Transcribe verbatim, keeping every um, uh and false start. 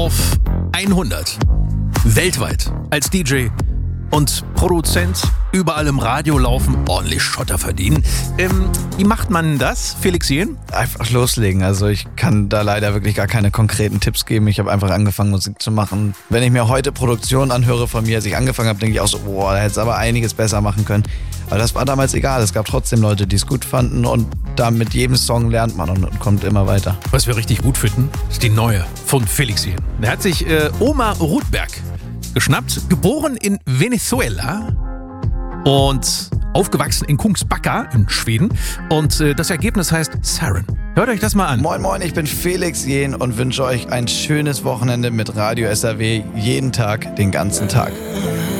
auf hundert. Weltweit als D J und Produzent, überall im Radio laufen, ordentlich Schotter verdienen. Ähm, wie macht man das, Felix Jähn? Einfach loslegen. Also ich kann da leider wirklich gar keine konkreten Tipps geben. Ich habe einfach angefangen, Musik zu machen. Wenn ich mir heute Produktionen anhöre von mir, als ich angefangen habe, denke ich auch so, boah, da hätte es aber einiges besser machen können. Aber das war damals egal. Es gab trotzdem Leute, die es gut fanden und da mit jedem Song lernt man und, und kommt immer weiter. Was wir richtig gut finden, ist die neue von Felix Jähn. Der hat sich äh, Omar Rudberg geschnappt, geboren in Venezuela und aufgewachsen in Kungsbacka in Schweden. Und äh, das Ergebnis heißt Sarin. Hört euch das mal an. Moin Moin, ich bin Felix Jähn und wünsche euch ein schönes Wochenende mit Radio S R W jeden Tag, den ganzen Tag.